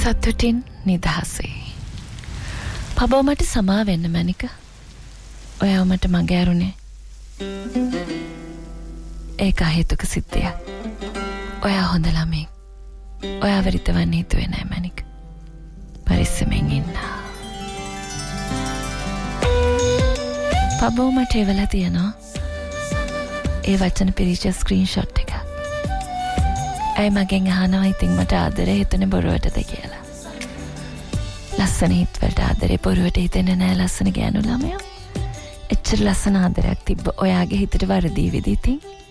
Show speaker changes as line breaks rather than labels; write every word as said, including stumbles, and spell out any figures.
සතුටින් නිදහසේ. පබෝ මට සමා වෙන්න මැනික. ඔයාව මට මග ඇරුණේ. ඒක හේතුක සිද්ධියක්. ඔයා හොඳ ළමෙක්. ඔයාව රිතවන්න හිතුවේ නෑ මැනික. පරිස්සමෙන් ඉන්න. පබෝ මට එවලා තියෙනවා ඒ වචන පිරිච්ච ස්ක්‍රීන්ෂොට් එක. ඇයි මගෙන් අහනවා ඉතින් මට ආදරේ හිතෙන බොරුවටද කියලා. ලස්සන හිත් වලට ආදරේ බොරුවට හිතෙන්නේ නෑ ලස්සන ගෑනු ළමයා. එච්චර ලස්සන ආදරයක් තිබ්බ ඔයාගේ හිතට වරදීවිද ඉතින්?